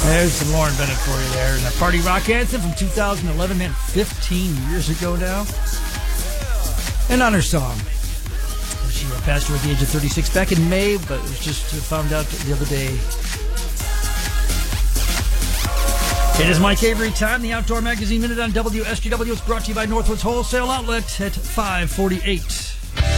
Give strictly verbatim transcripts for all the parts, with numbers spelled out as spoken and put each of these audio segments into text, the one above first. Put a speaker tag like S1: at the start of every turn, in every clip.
S1: There's some Lauren Bennett for you there. And a party rock anthem from two thousand eleven, man, fifteen years ago now. And on her song. She passed away at the age of thirty-six back in May, but it was just found out the other day. It is Mike Avery time, the Outdoor Magazine Minute on W S G W. It's brought to you by Northwoods Wholesale Outlet at five forty-eight.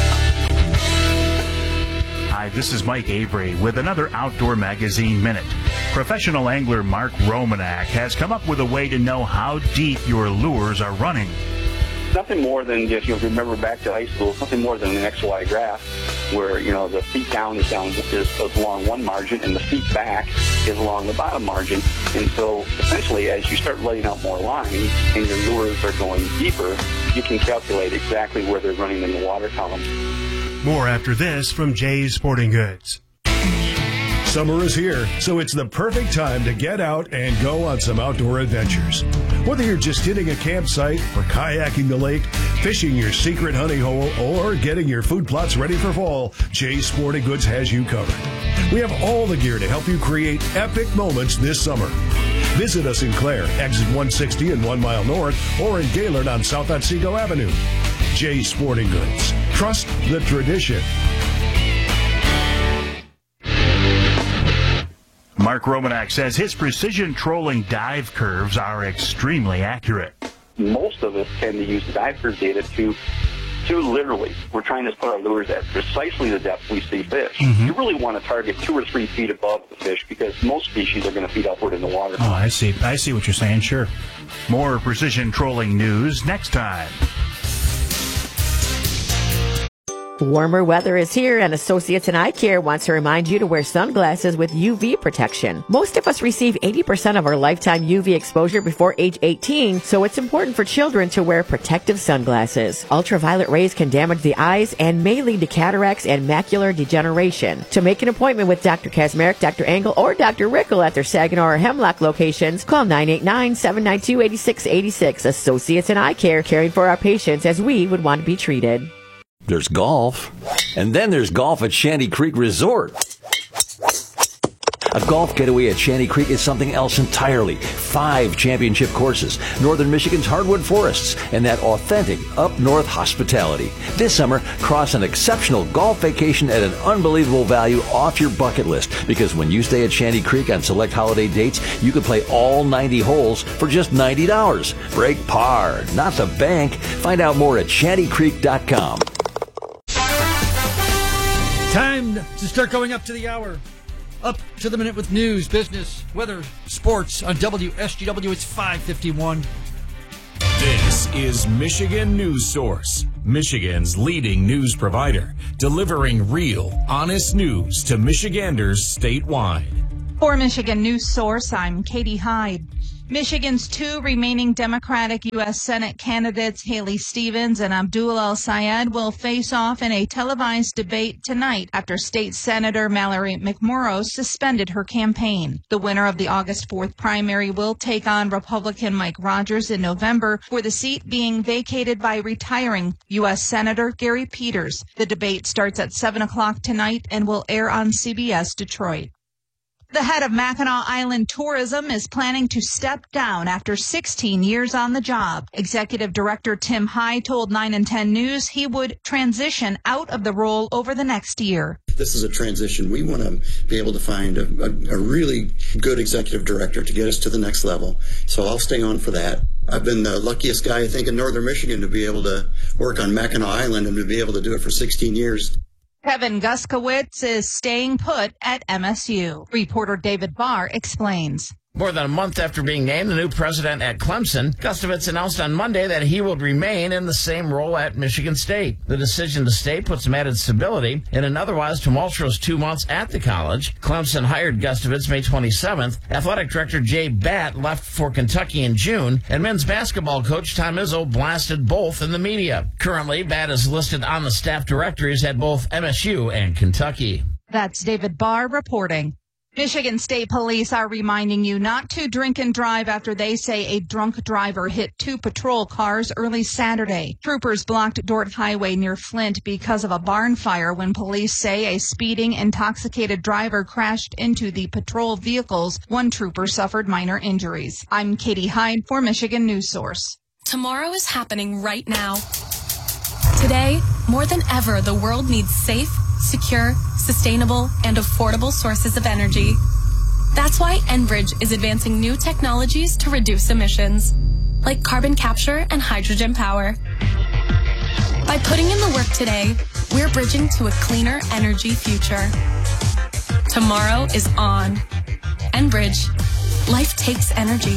S2: Hi, this is Mike Avery with another Outdoor Magazine Minute. Professional angler Mark Romanak has come up with a way to know how deep your lures are running.
S3: Nothing more than, if you remember back to high school, nothing more than an X Y graph where, you know, the feet down is down is, is along one margin and the feet back is along the bottom margin. And so essentially as you start letting out more line and your lures are going deeper, you can calculate exactly where they're running in the water column.
S4: More after this from Jay's Sporting Goods.
S5: Summer is here, so it's the perfect time to get out and go on some outdoor adventures. Whether you're just hitting a campsite or kayaking the lake, fishing your secret honey hole, or getting your food plots ready for fall, Jay's Sporting Goods has you covered. We have all the gear to help you create epic moments this summer. Visit us in Clare, exit one sixty and one mile north, or in Gaylord on South Otsego Avenue. Jay's Sporting Goods. Trust the tradition.
S2: Mark Romanak says his precision trolling dive curves are extremely accurate.
S3: Most of us tend to use dive curve data to, to literally, we're trying to put our lures at precisely the depth we see fish. Mm-hmm. You really want to target two or three feet above the fish because most species are going to feed upward in the water.
S2: Oh, I see. I see what you're saying, sure. More precision trolling news next time.
S6: Warmer weather is here, and Associates in Eye Care wants to remind you to wear sunglasses with U V protection. Most of us receive eighty percent of our lifetime U V exposure before age eighteen, so it's important for children to wear protective sunglasses. Ultraviolet rays can damage the eyes and may lead to cataracts and macular degeneration. To make an appointment with Doctor Kazmarek, Doctor Engel, or Doctor Rickel at their Saginaw or Hemlock locations, call nine eight nine, seven nine two, eight six eight six. Associates in Eye Care, caring for our patients as we would want to be treated.
S7: There's golf, and then there's golf at Shanty Creek Resort. A golf getaway at Shanty Creek is something else entirely. Five championship courses, Northern Michigan's hardwood forests, and that authentic up-north hospitality. This summer, cross an exceptional golf vacation at an unbelievable value off your bucket list. Because when you stay at Shanty Creek on select holiday dates, you can play all ninety holes for just ninety dollars. Break par, not the bank. Find out more at shanty creek dot com.
S1: Time to start going up to the hour. Up to the minute with news, business, weather, sports on W S G W. It's five fifty-one.
S8: This is Michigan News Source, Michigan's leading news provider, delivering real, honest news to Michiganders statewide.
S9: For Michigan News Source, I'm Katie Hyde. Michigan's two remaining Democratic U S Senate candidates, Haley Stevens and Abdul El-Sayed, will face off in a televised debate tonight after State Senator Mallory McMorrow suspended her campaign. The winner of the August fourth primary will take on Republican Mike Rogers in November, for the seat being vacated by retiring U S Senator Gary Peters. The debate starts at seven o'clock tonight and will air on C B S Detroit. The head of Mackinac Island Tourism is planning to step down after sixteen years on the job. Executive Director Tim High told nine and ten News he would transition out of the role over the next year.
S10: This is a transition. We want to be able to find a, a, a really good executive director to get us to the next level. So I'll stay on for that. I've been the luckiest guy, I think, in Northern Michigan to be able to work on Mackinac Island and to be able to do it for sixteen years.
S9: Kevin Guskowitz is staying put at M S U. Reporter David Barr explains.
S11: More than a month after being named the new president at Clemson, Guskowitz announced on Monday that he will remain in the same role at Michigan State. The decision to stay puts some added stability in an otherwise tumultuous two months at the college. Clemson hired Guskowitz May twenty-seventh. Athletic director Jay Batt left for Kentucky in June, and men's basketball coach Tom Izzo blasted both in the media. Currently, Batt is listed on the staff directories at both M S U and Kentucky.
S9: That's David Barr reporting. Michigan State Police are reminding you not to drink and drive after they say a drunk driver hit two patrol cars early Saturday. Troopers blocked Dort Highway near Flint because of a barn fire when police say a speeding, intoxicated driver crashed into the patrol vehicles. One trooper suffered minor injuries. I'm Katie Hyde for Michigan News Source.
S12: Tomorrow is happening right now. Today, more than ever, the world needs safe, secure, sustainable, and affordable sources of energy. That's why Enbridge is advancing new technologies to reduce emissions, like carbon capture and hydrogen power. By putting in the work today, we're bridging to a cleaner energy future. Tomorrow is on. Enbridge. Life takes energy.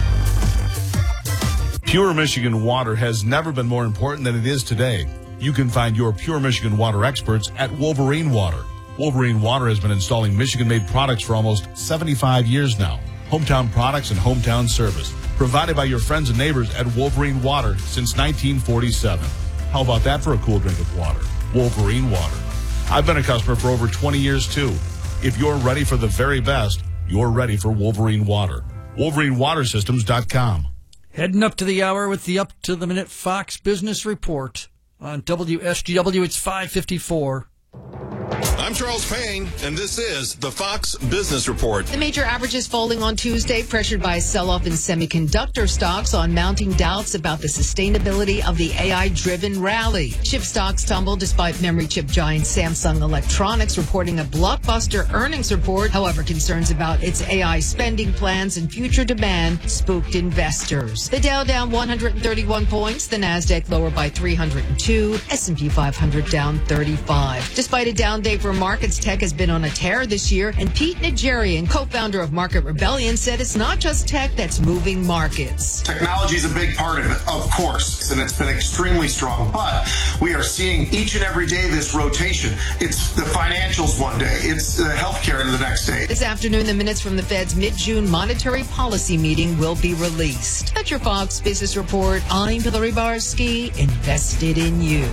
S13: Pure Michigan water has never been more important than it is today. You can find your Pure Michigan water experts at Wolverine Water. Wolverine Water has been installing Michigan-made products for almost seventy-five years now. Hometown products and hometown service provided by your friends and neighbors at Wolverine Water since nineteen forty-seven. How about that for a cool drink of water? Wolverine Water. I've been a customer for over twenty years too. If you're ready for the very best, you're ready for Wolverine Water. Wolverine Water Systems dot com.
S1: Heading up to the hour with the up-to-the-minute Fox Business Report. On W S G W, it's five fifty-four.
S14: I'm Charles Payne, and this is the Fox Business Report.
S15: The major averages falling on Tuesday, pressured by a sell-off in semiconductor stocks on mounting doubts about the sustainability of the A I-driven rally. Chip stocks tumbled despite memory chip giant Samsung Electronics reporting a blockbuster earnings report. However, concerns about its A I spending plans and future demand spooked investors. The Dow down one hundred thirty-one points, the Nasdaq lower by three hundred two, S and P five hundred down thirty-five. Despite a down day for markets, tech has been on a tear this year, and Pete Nigerian, co-founder of Market Rebellion, said it's not just tech that's moving markets.
S16: Technology is a big part of it, of course, and it's been extremely strong, but we are seeing each and every day this rotation. It's the financials one day, it's the healthcare the next day.
S15: This afternoon, the minutes from the Fed's mid-June monetary policy meeting will be released. That's your Fox Business Report. I'm Hillary Barsky, invested in you.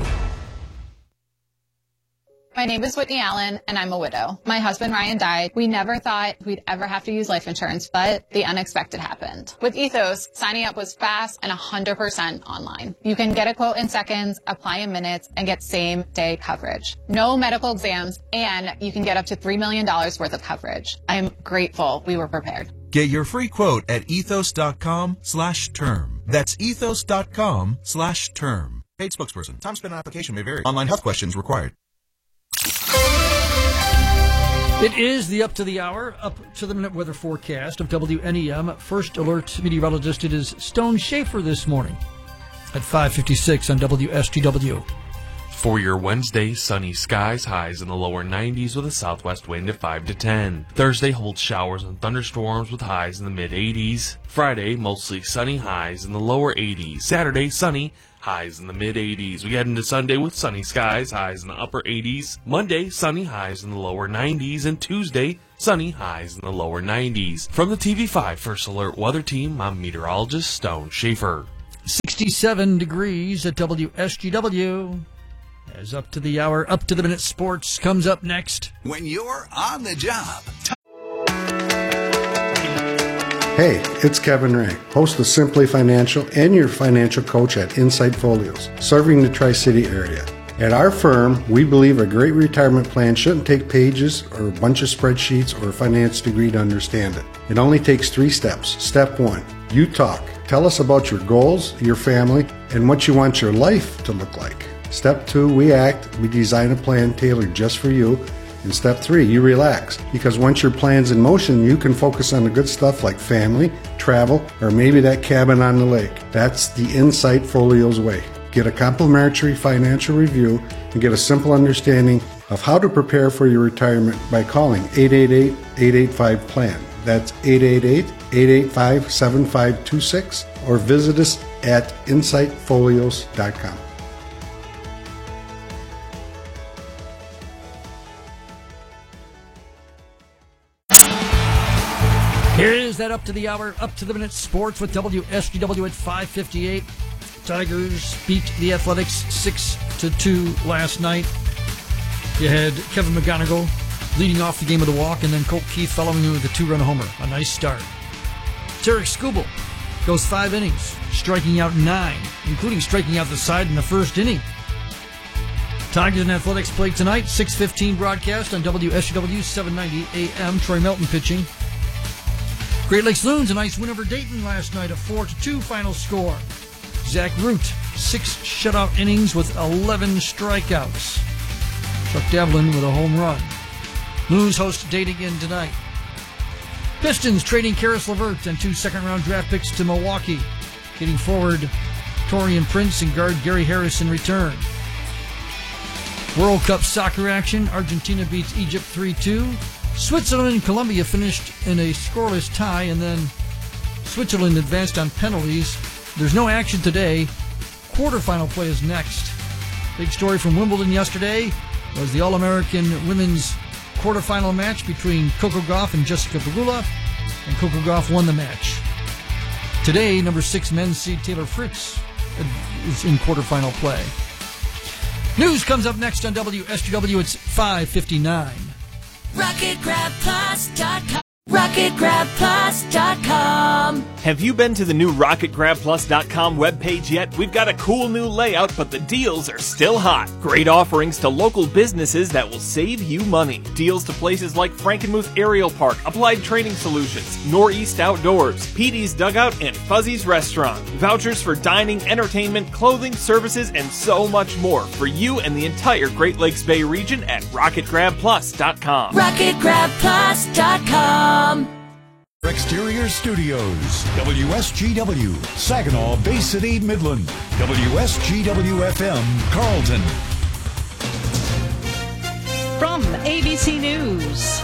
S17: My name is Whitney Allen, and I'm a widow. My husband, Ryan, died. We never thought we'd ever have to use life insurance, but the unexpected happened. With Ethos, signing up was fast and one hundred percent online. You can get a quote in seconds, apply in minutes, and get same-day coverage. No medical exams, and you can get up to three million dollars worth of coverage. I am grateful we were prepared.
S18: Get your free quote at ethos.com slash term. That's ethos.com slash term. Paid spokesperson. Time spent on application may vary. Online health questions required.
S1: It is the up to the hour, up to the minute weather forecast of W N E M. First alert meteorologist, it is Stone Schaefer this morning at five fifty-six on W S G W.
S19: For your Wednesday, sunny skies, highs in the lower nineties with a southwest wind at five to ten. Thursday holds showers and thunderstorms with highs in the mid eighties. Friday, mostly sunny, highs in the lower eighties. Saturday, sunny, highs in the mid eighties. We head into Sunday with sunny skies, highs in the upper eighties. Monday, sunny, highs in the lower nineties. And Tuesday, sunny, highs in the lower nineties. From the T V five First Alert Weather Team, I'm meteorologist Stone Schaefer.
S1: sixty-seven degrees at W S G W. As up to the hour, up to the minute sports comes up next.
S20: When you're on the job.
S21: Hey, it's Kevin Ray, host of Simply Financial and your financial coach at Insight Folios, serving the Tri-City area. At our firm, we believe a great retirement plan shouldn't take pages or a bunch of spreadsheets or a finance degree to understand it. It only takes three steps. Step one, you talk. Tell us about your goals, your family, and what you want your life to look like. Step two, we act. We design a plan tailored just for you. And step three, you relax. Because once your plan's in motion, you can focus on the good stuff like family, travel, or maybe that cabin on the lake. That's the Insight Folios way. Get a complimentary financial review and get a simple understanding of how to prepare for your retirement by calling eight eight eight, eight eight five, P L A N. That's eight eight eight, eight eight five, seven five two six or visit us at insight folios dot com.
S1: Here is that up to the hour, up to the minute sports with W S G W at five fifty-eight. Tigers beat the Athletics six to two last night. You had Kevin McGonigal leading off the game with a walk, and then Colt Keith following him with a two-run homer. A nice start. Tarek Skubal goes five innings, striking out nine, including striking out the side in the first inning. Tigers and Athletics play tonight, six fifteen broadcast on W S G W seven ninety A M. Troy Melton pitching. Great Lakes Loons, a nice win over Dayton last night, a four to two final score. Zach Root, six shutout innings with eleven strikeouts. Chuck Devlin with a home run. Loons host Dayton again tonight. Pistons trading Karis LeVert and two second-round draft picks to Milwaukee. Getting forward, Taurean Prince and guard Gary Harris in return. World Cup soccer action. Argentina beats Egypt three two. Switzerland and Colombia finished in a scoreless tie, and then Switzerland advanced on penalties. There's no action today. Quarterfinal play is next. Big story from Wimbledon yesterday was the All-American women's quarterfinal match between Coco Gauff and Jessica Pegula, and Coco Gauff won the match. Today, number six men's seed Taylor Fritz is in quarterfinal play. News comes up next on W S G W. It's five fifty-nine.
S4: Rocket Grab Plus dot com. Rocket Grab Plus dot com.
S22: Have you been to the new Rocket Grab Plus dot com webpage yet? We've got a cool new layout, but the deals are still hot. Great offerings to local businesses that will save you money. Deals to places like Frankenmuth Aerial Park, Applied Training Solutions, Northeast Outdoors, P D's Dugout, and Fuzzy's Restaurant. Vouchers for dining, entertainment, clothing, services, and so much more for you and the entire Great Lakes Bay region at Rocket Grab Plus dot com.
S4: Rocket Grab Plus dot com.
S23: Exterior Studios, W S G W, Saginaw, Bay City, Midland, W S G W F M, Carlton.
S24: From A B C News,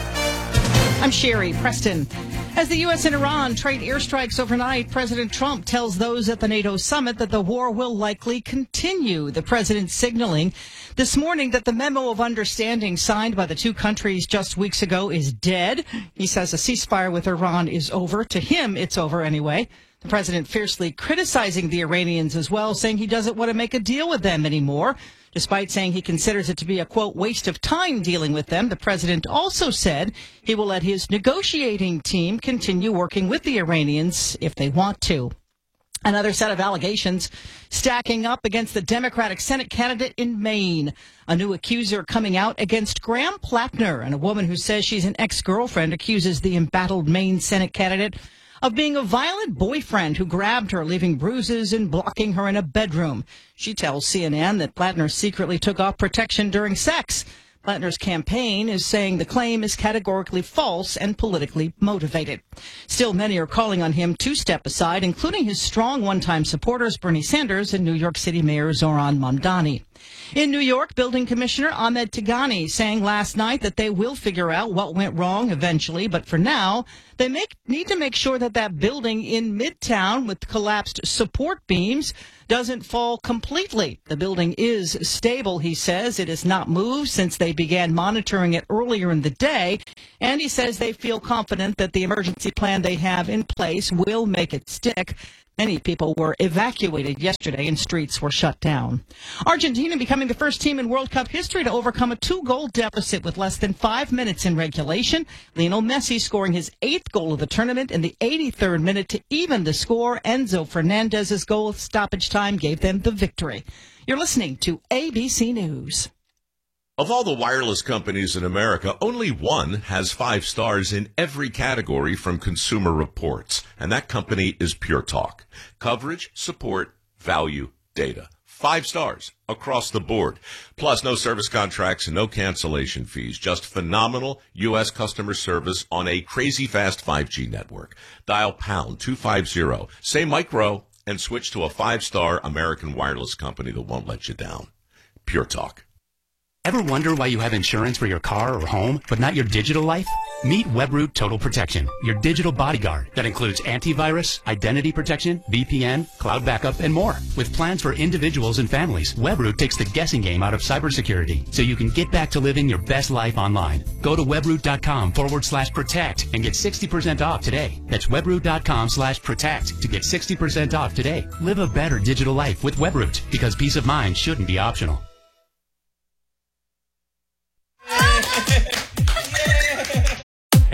S24: I'm Sherry Preston. As the U S and Iran trade airstrikes overnight, President Trump tells those at the NATO summit that the war will likely continue. The president signaling this morning that the memo of understanding signed by the two countries just weeks ago is dead. He says a ceasefire with Iran is over. To him, it's over anyway. The president fiercely criticizing the Iranians as well, saying he doesn't want to make a deal with them anymore. Despite saying he considers it to be a, quote, waste of time dealing with them, the president also said he will let his negotiating team continue working with the Iranians if they want to. Another set of allegations stacking up against the Democratic Senate candidate in Maine. A new accuser coming out against Graham Plattner, and a woman who says she's an ex-girlfriend accuses the embattled Maine Senate candidate of being a violent boyfriend who grabbed her, leaving bruises and blocking her in a bedroom. She tells C N N that Plattner secretly took off protection during sex. Plattner's campaign is saying the claim is categorically false and politically motivated. Still, many are calling on him to step aside, including his strong one-time supporters Bernie Sanders and New York City Mayor Zohran Mamdani. In New York, Building Commissioner Ahmed Tigani saying last night that they will figure out what went wrong eventually, but for now, they make, need to make sure that that building in Midtown with collapsed support beams doesn't fall completely. The building is stable, he says. It has not moved since they began monitoring it earlier in the day, and he says they feel confident that the emergency plan they have in place will make it stick. Many people were evacuated yesterday and streets were shut down. Argentina becoming the first team in World Cup history to overcome a two-goal deficit with less than five minutes in regulation. Lionel Messi scoring his eighth goal of the tournament in the eighty-third minute to even the score. Enzo Fernandez's goal at stoppage time gave them the victory. You're listening to A B C News.
S25: Of all the wireless companies in America, only one has five stars in every category from Consumer Reports, and that company is Pure Talk. Coverage, support, value, data. Five stars across the board. Plus, no service contracts and no cancellation fees. Just phenomenal U S customer service on a crazy fast five G network. Dial pound two fifty, say micro, and switch to a five-star American wireless company that won't let you down. Pure Talk.
S26: Ever wonder why you have insurance for your car or home, but not your digital life? Meet Webroot Total Protection, your digital bodyguard that includes antivirus, identity protection, V P N, cloud backup, and more. With plans for individuals and families, Webroot takes the guessing game out of cybersecurity, so you can get back to living your best life online. Go to webroot.com forward slash protect and get sixty percent off today. That's webroot.com slash protect to get sixty percent off today. Live a better digital life with Webroot, because peace of mind shouldn't be optional.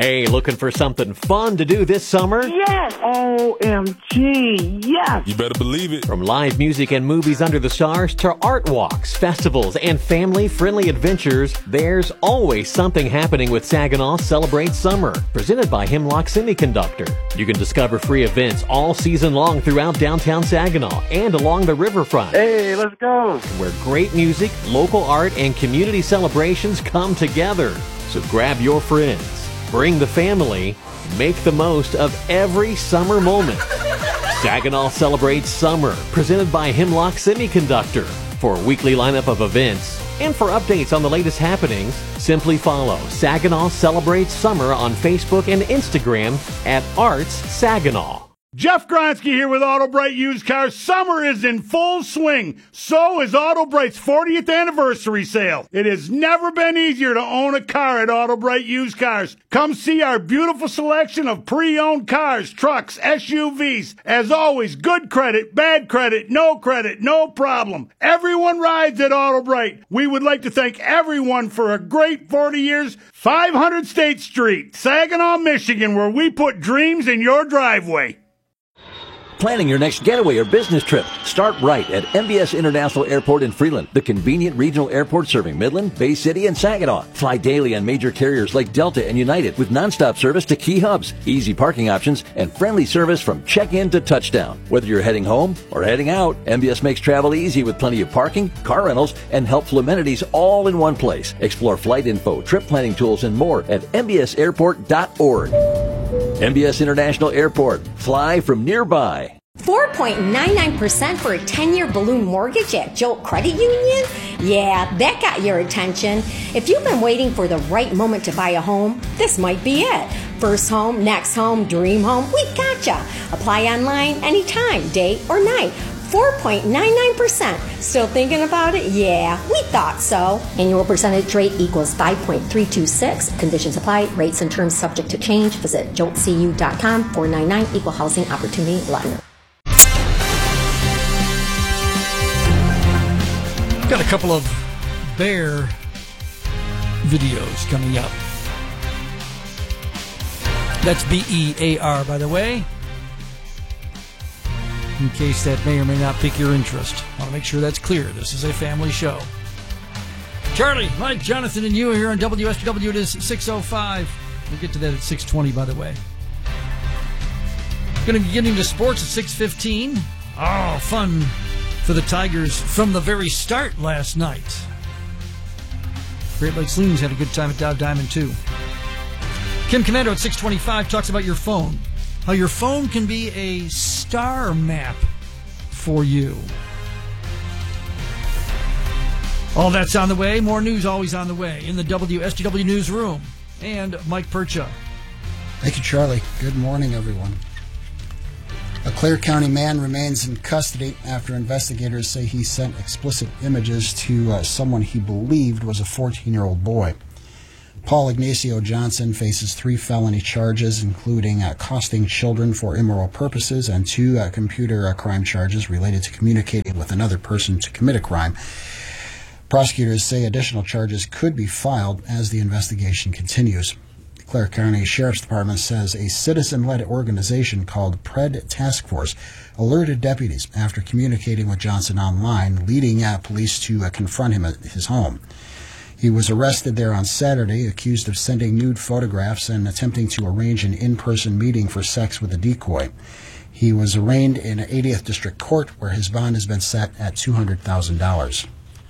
S2: Hey, looking for something fun to do this summer?
S3: Yes! O M G, yes!
S2: You better believe it. From live music and movies under the stars to art walks, festivals, and family-friendly adventures, there's always something happening with Saginaw Celebrate Summer, presented by Hemlock Semiconductor. You can discover free events all season long throughout downtown Saginaw and along the riverfront.
S3: Hey, let's go!
S2: Where great music, local art, and community celebrations come together. So grab your friends. Bring the family, make the most of every summer moment. Saginaw Celebrates Summer, presented by Hemlock Semiconductor. For a weekly lineup of events and for updates on the latest happenings, simply follow Saginaw Celebrates Summer on Facebook and Instagram at Arts Saginaw.
S5: Jeff Gronsky here with AutoBright Used Cars. Summer is in full swing. So is AutoBright's fortieth anniversary sale. It has never been easier to own a car at AutoBright Used Cars. Come see our beautiful selection of pre-owned cars, trucks, S U Vs. As always, good credit, bad credit, no credit, no problem. Everyone rides at AutoBright. We would like to thank everyone for a great forty years. five hundred State Street, Saginaw, Michigan, where we put dreams in your driveway.
S6: Planning your next getaway or business trip? Start right at M B S International Airport in Freeland, the convenient regional airport serving Midland, Bay City, and Saginaw. Fly daily on major carriers like Delta and United with nonstop service to key hubs, easy parking options, and friendly service from check-in to touchdown. Whether you're heading home or heading out, M B S makes travel easy with plenty of parking, car rentals, and helpful amenities all in one place. Explore flight info, trip planning tools, and more at m b s airport dot org. M B S International Airport. Fly from nearby.
S7: four point nine nine percent for a ten-year balloon mortgage at Jolt Credit Union? Yeah, that got your attention. If you've been waiting for the right moment to buy a home, this might be it. First home, next home, dream home, we've got ya. Apply online anytime, day or night. four point nine nine percent. Still thinking about it? Yeah, we thought so. Annual percentage rate equals five point three two six. Conditions apply. Rates and terms subject to change. Visit jolt c u dot com. four nine nine Equal Housing Opportunity Lender.
S1: Got a couple of bear videos coming up. That's B E A R, by the way. In case that may or may not pique your interest. I want to make sure that's clear. This is a family show. Charlie, Mike, Jonathan, and you are here on W S W. It is six oh five. We'll get to that at six twenty, by the way. Going to be getting to sports at six fifteen. Oh, fun for the Tigers from the very start last night. Great Lakes Leans had a good time at Dow Diamond, too. Kim Commando at six twenty-five talks about your phone. How your phone can be a star map for you. All that's on the way. More news always on the way in the W S G W newsroom. And Mike Percha.
S8: Thank you, Charlie. Good morning, everyone. A Clare County man remains in custody after investigators say he sent explicit images to uh, someone he believed was a fourteen-year-old boy. Paul Ignacio Johnson faces three felony charges, including uh, costing children for immoral purposes and two uh, computer uh, crime charges related to communicating with another person to commit a crime. Prosecutors say additional charges could be filed as the investigation continues. The Clare County Sheriff's Department says a citizen-led organization called Pred Task Force alerted deputies after communicating with Johnson online, leading uh, police to uh, confront him at his home. He was arrested there on Saturday, accused of sending nude photographs and attempting to arrange an in-person meeting for sex with a decoy. He was arraigned in eightieth District Court, where his bond has been set at two hundred thousand dollars.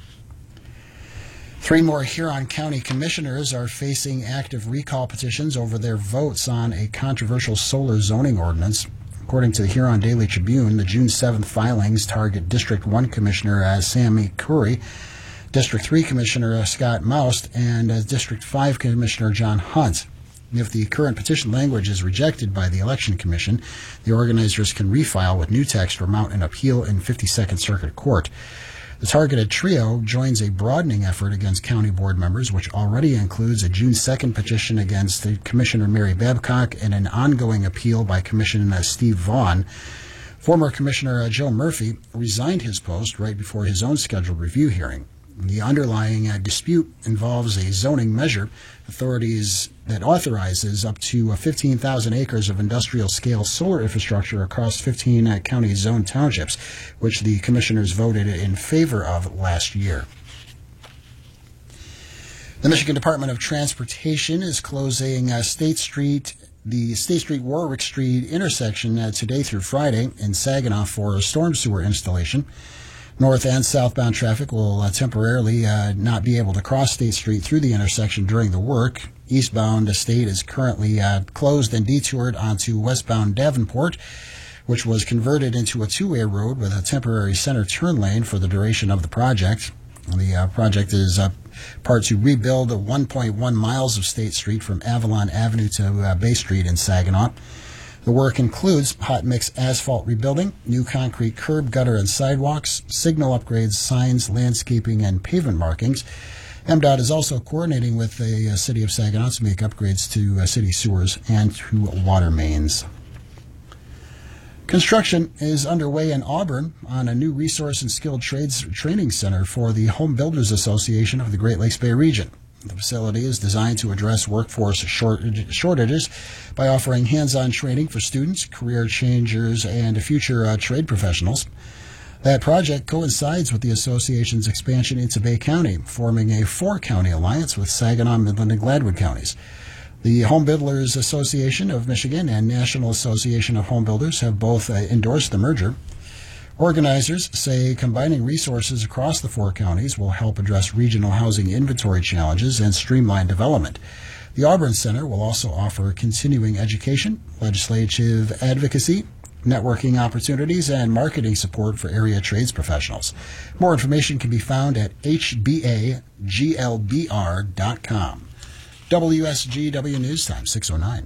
S8: Three more Huron County commissioners are facing active recall petitions over their votes on a controversial solar zoning ordinance. According to the Huron Daily Tribune, the June seventh filings target District one Commissioner uh, Sammy Curry, District three Commissioner uh, Scott Moust, and uh, District five Commissioner John Hunt. If the current petition language is rejected by the Election Commission, the organizers can refile with new text or mount an appeal in fifty-second Circuit Court. The targeted trio joins a broadening effort against county board members, which already includes a June second petition against the Commissioner Mary Babcock and an ongoing appeal by Commissioner Steve Vaughn. Former Commissioner uh, Joe Murphy resigned his post right before his own scheduled review hearing. The underlying uh, dispute involves a zoning measure authorities that authorizes up to uh, fifteen thousand acres of industrial-scale solar infrastructure across fifteen uh, county zone townships, which the commissioners voted in favor of last year. The Michigan Department of Transportation is closing uh, State Street, the State Street Warwick Street intersection uh, today through Friday in Saginaw for a storm sewer installation. North and southbound traffic will uh, temporarily uh, not be able to cross State Street through the intersection during the work. Eastbound State is currently uh, closed and detoured onto westbound Davenport, which was converted into a two-way road with a temporary center turn lane for the duration of the project. The uh, project is uh, part to rebuild one point one miles of State Street from Avalon Avenue to uh, Bay Street in Saginaw. The work includes hot mix asphalt rebuilding, new concrete curb, gutter, and sidewalks, signal upgrades, signs, landscaping, and pavement markings. M DOT is also coordinating with the uh, City of Saginaw to make upgrades to uh, city sewers and to water mains. Construction is underway in Auburn on a new resource and skilled trades training center for the Home Builders Association of the Great Lakes Bay region. The facility is designed to address workforce shortage, shortages by offering hands-on training for students, career changers, and future uh, trade professionals. That project coincides with the association's expansion into Bay County, forming a four-county alliance with Saginaw, Midland, and Gladwood counties. The Home Builders Association of Michigan and National Association of Home Builders have both uh, endorsed the merger. Organizers say combining resources across the four counties will help address regional housing inventory challenges and streamline development. The Auburn Center will also offer continuing education, legislative advocacy, networking opportunities, and marketing support for area trades professionals. More information can be found at h b a g l b r dot com. W S G W News Time, six oh nine.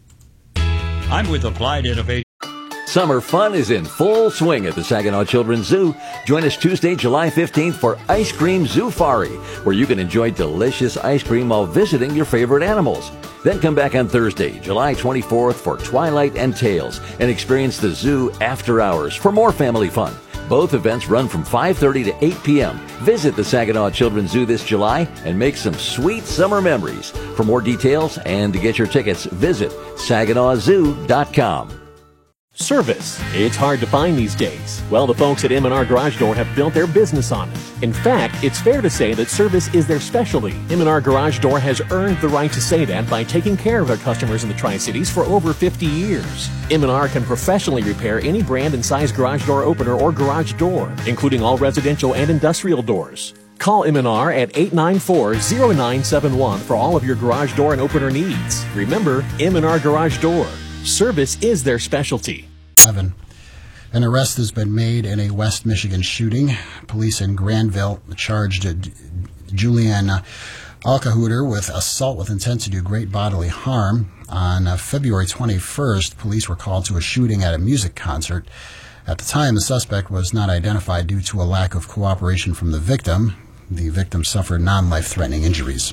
S9: I'm with Applied Innovation.
S6: Summer fun is in full swing at the Saginaw Children's Zoo. Join us Tuesday, July fifteenth for Ice Cream Zoofari, where you can enjoy delicious ice cream while visiting your favorite animals. Then come back on Thursday, July twenty-fourth for Twilight and Tales and experience the zoo after hours for more family fun. Both events run from five thirty to eight p.m. Visit the Saginaw Children's Zoo this July and make some sweet summer memories. For more details and to get your tickets, visit saginaw zoo dot com.
S2: Service. It's hard to find these days. Well, the folks at M and R Garage Door have built their business on it. In fact, it's fair to say that service is their specialty. M and R Garage Door has earned the right to say that by taking care of their customers in the Tri-Cities for over fifty years. M and R can professionally repair any brand and size garage door opener or garage door, including all residential and industrial doors. Call M and R at eight nine four, zero nine seven one for all of your garage door and opener needs. Remember, M and R Garage Door. Service is their specialty.
S8: An arrest has been made in a West Michigan shooting. Police in Granville charged Julian Alcahooter with assault with intent to do great bodily harm. On uh, February twenty-first, police were called to a shooting at a music concert. At the time, the suspect was not identified due to a lack of cooperation from the victim. The victim suffered non-life-threatening injuries.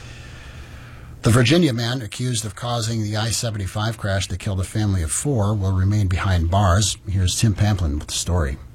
S8: The Virginia man accused of causing the I seventy-five crash that killed a family of four will remain behind bars. Here's Tim Pamplin with the story.